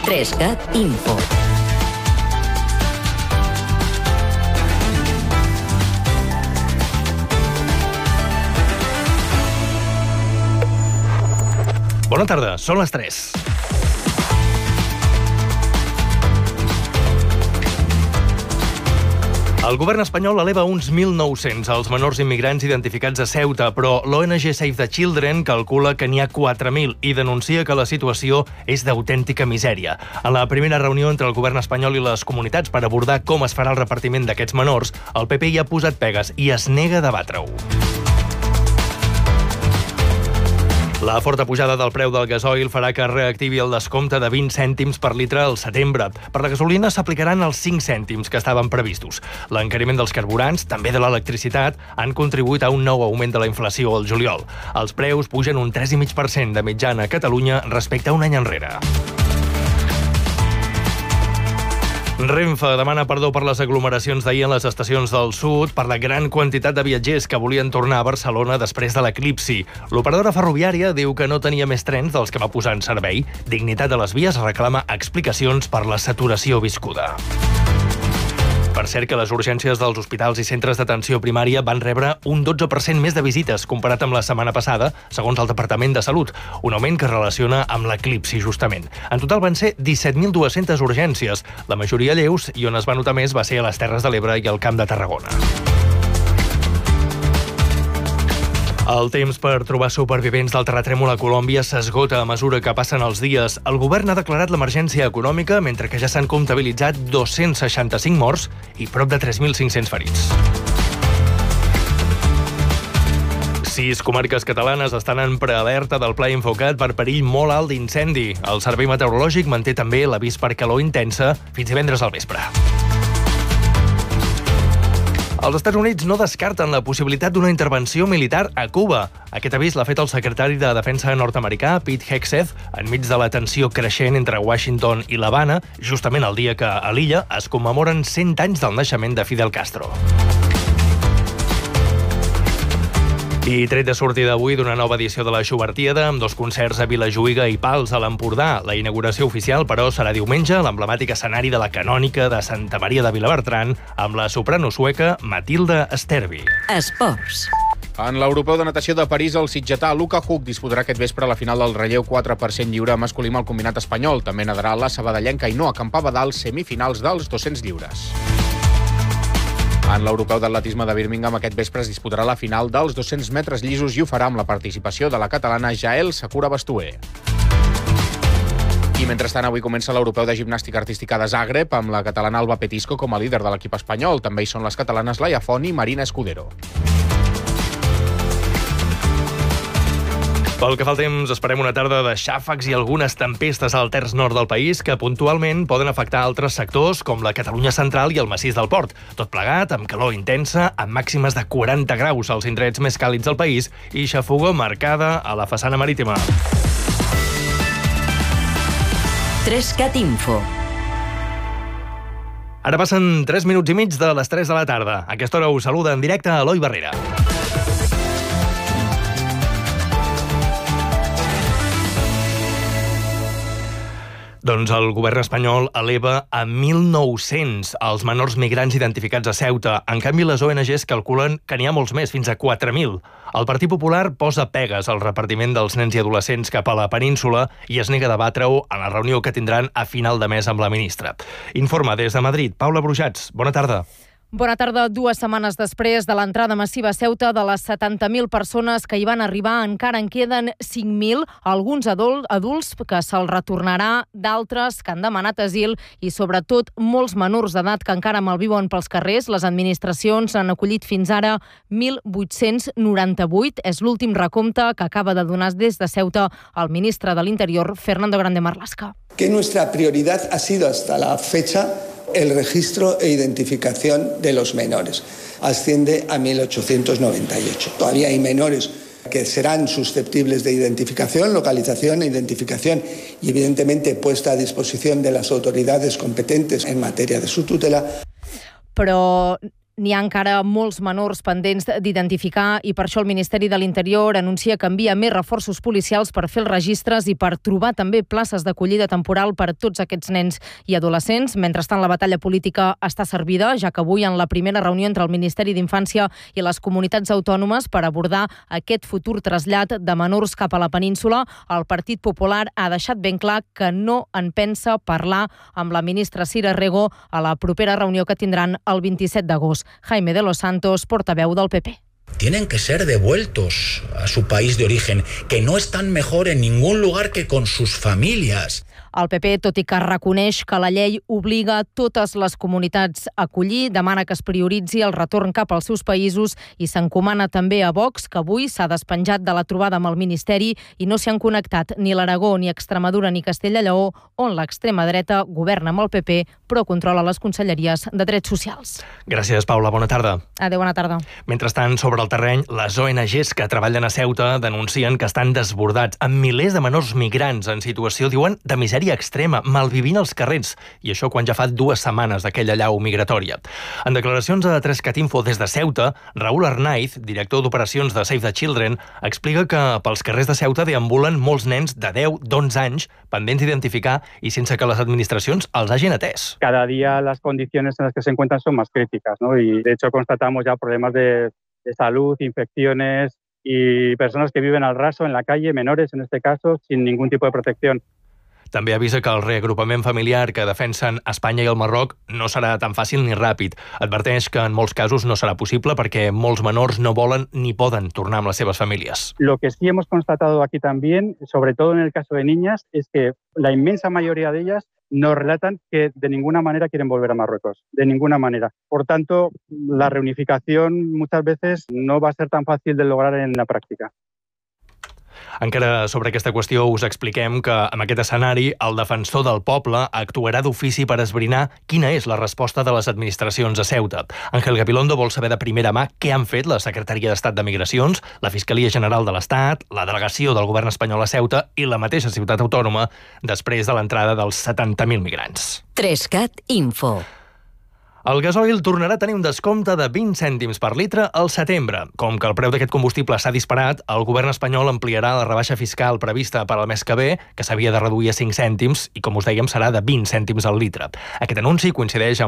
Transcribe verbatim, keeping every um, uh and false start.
Trescat Info. Bona tarda, són les tres. El govern espanyol eleva uns mil nou-cents als menors immigrants identificats a Ceuta, però l'O N G Save the Children calcula que n'hi ha quatre mil i denuncia que la situació és d'autèntica misèria. En la primera reunió entre el govern espanyol i les comunitats per abordar com es farà el repartiment d'aquests menors, el P P hi ha posat pegues i es nega a debatre-ho. La forta pujada del preu del gasoil farà que reactivi el descompte de vint cèntims per litre al setembre. Per la gasolina s'aplicaran els cinc cèntims que estaven previstos. L'encariment dels carburants, també de l'electricitat, han contribuït a un nou augment de la inflació al juliol. Els preus pugen un tres coma cinc per cent de mitjana a Catalunya respecte a un any enrere. Renfe demana perdó per les aglomeracions d'ahir en les estacions del sud per la gran quantitat de viatgers que volien tornar a Barcelona després de l'eclipsi. L'operadora ferroviària diu que no tenia més trens dels que va posar en servei. Dignitat de les vies reclama explicacions per la saturació viscuda. Per cert que les urgències dels hospitals i centres d'atenció primària van rebre un dotze per cent més de visites comparat amb la setmana passada, segons el Departament de Salut, un augment que es relaciona amb l'eclipsi, justament. En total van ser disset mil dues-centes urgències, la majoria lleus, i on es va notar més va ser a les Terres de l'Ebre i al Camp de Tarragona. El temps per trobar supervivents del terratrèmol a Colòmbia s'esgota a mesura que passen els dies. El govern ha declarat l'emergència econòmica, mentre que ja s'han comptabilitzat dos-cents seixanta-cinc morts i prop de tres mil cinc-cents ferits. Sis comarques catalanes estan en prealerta del Pla Infocat per perill molt alt d'incendi. El Servei Meteorològic manté també l'avís per calor intensa fins divendres al vespre. Els Estats Units no descarten la possibilitat d'una intervenció militar a Cuba. Aquest avís l'ha fet el secretari de Defensa nord-americà, Pete Hegseth, enmig de la tensió creixent entre Washington i l'Havana, justament el dia que a l'illa es commemoren cent anys del naixement de Fidel Castro. I tret de sortida avui d'una nova edició de la Schubertiada, amb dos concerts a Vilajuïga i Pals, a l'Empordà. La inauguració oficial, però, serà diumenge a l'emblemàtic escenari de la Canònica de Santa Maria de Vilabertran, amb la soprano sueca Matilda Sterby. Esports. En l'Europeu de Natació de París, el sitgetà Luka Huk disputarà aquest vespre la final del relleu quatre per cent lliure masculí amb el combinat espanyol. També nadarà la sabadellenca Ainhoa Campabadal, semifinals dels dos-cents lliures. En l'Europeu d'Atletisme de Birmingham aquest vespre es disputarà la final dels dos-cents metres llisos i ho farà amb la participació de la catalana Jael Sakura Bastuer. I mentrestant avui comença l'Europeu de Gimnàstica Artística de Zagreb amb la catalana Alba Petisco com a líder de l'equip espanyol. També hi són les catalanes Laia Font i Marina Escudero. Pel que fa al temps, esperem una tarda de xàfecs i algunes tempestes al terç nord del país que puntualment poden afectar altres sectors com la Catalunya central i el massís del Port. Tot plegat amb calor intensa, amb màximes de quaranta graus als indrets més càlids del país i xafogor marcada a la façana marítima. Trescat Info. Ara passen tres minuts i mig de les tres de la tarda. A aquesta hora us saluda en directe Eloi Barrera. Doncs el govern espanyol eleva a mil nou-cents els menors migrants identificats a Ceuta. En canvi, les O N Ges calculen que n'hi ha molts més, fins a quatre mil. El Partit Popular posa pegues al repartiment dels nens i adolescents cap a la península i es nega a debatre-ho a la reunió que tindran a final de mes amb la ministra. Informa des de Madrid, Paula Brujats. Bona tarda. Bona tarda. Dues setmanes després de l'entrada massiva a Ceuta, de les setanta mil persones que hi van arribar, encara en queden cinc mil, alguns adults que se'ls retornarà, d'altres que han demanat asil i, sobretot, molts menors d'edat que encara malviuen pels carrers. Les administracions han acollit fins ara mil vuit-cents noranta-vuit. És l'últim recompte que acaba de donar des de Ceuta el ministre de l'Interior, Fernando Grande Marlaska. Que nuestra prioridad ha sido hasta la fecha el registro e identificación de los menores. Asciende a mil ochocientos noventa y ocho. Todavía hay menores que serán susceptibles de identificación, localización e identificación y, evidentemente, puesta a disposición de las autoridades competentes en materia de su tutela. Però n'hi ha encara molts menors pendents d'identificar i per això el Ministeri de l'Interior anuncia que envia més reforços policials per fer els registres i per trobar també places d'acollida temporal per a tots aquests nens i adolescents. Mentrestant, la batalla política està servida, ja que avui en la primera reunió entre el Ministeri d'Infància i les comunitats autònomes per abordar aquest futur trasllat de menors cap a la península, el Partit Popular ha deixat ben clar que no en pensa parlar amb la ministra Sira Rego a la propera reunió que tindran el vint-i-set d'agost. Jaime de los Santos, portaveu del P P. Tienen que ser devueltos a su país de origen, que no están mejor en ningún lugar que con sus familias. El P P, tot i que reconeix que la llei obliga totes les comunitats a acollir, demana que es prioritzi el retorn cap als seus països i s'encomana també a Vox, que avui s'ha despenjat de la trobada amb el Ministeri i no s'hi han connectat ni l'Aragó, ni Extremadura, ni Castella i Lleó, on l'extrema dreta governa amb el P P però controla les conselleries de Drets Socials. Gràcies, Paula. Bona tarda. Adéu, bona tarda. Mentrestant, sobre el terreny, les O N Ges que treballen a Ceuta denuncien que estan desbordats amb milers de menors migrants en situació, diuen, de misèria extrema, malvivint als carrers, i això quan ja fa dues setmanes d'aquella allau migratòria. En declaracions a tres cat info des de Ceuta, Raúl Arnaiz, director d'operacions de Save the Children, explica que pels carrers de Ceuta deambulen molts nens de deu d'onze anys pendents d'identificar i sense que les administracions els hagin atès. Cada día las condiciones en las que se encuentran son más críticas, ¿no? Y de hecho constatamos ya problemas de, de salud, infecciones y personas que viven al raso en la calle, menores en este caso, sin ningún tipo de protección. També avisa que el reagrupament familiar que defensen Espanya i el Marroc no serà tan fàcil ni ràpid. Adverteix que en molts casos no serà possible perquè molts menors no volen ni poden tornar amb les seves famílies. Lo que sí hemos constatado aquí también, sobre todo en el caso de niñas, es que la inmensa mayoría de ellas nos relatan que de ninguna manera quieren volver a Marruecos, de ninguna manera. Por tanto, la reunificación muchas veces no va a ser tan fácil de lograr en la práctica. Encara sobre aquesta qüestió us expliquem que amb aquest escenari el defensor del poble actuarà d'ofici per esbrinar quina és la resposta de les administracions a Ceuta. Ángel Gabilondo vol saber de primera mà què han fet la Secretaria d'Estat de Migracions, la Fiscalia General de l'Estat, la delegació del govern espanyol a Ceuta i la mateixa ciutat autònoma després de l'entrada dels setanta mil migrants. tres cat info. El gasoil tornarà a tenir un descompte de vint cèntims per litre al setembre. Com que el preu d'aquest combustible s'ha disparat, el govern espanyol ampliarà la rebaixa fiscal prevista per al mes que ve, que s'havia de reduir a cinc cèntims, i com us dèiem serà de vint cèntims al litre. Aquest anunci coincideix amb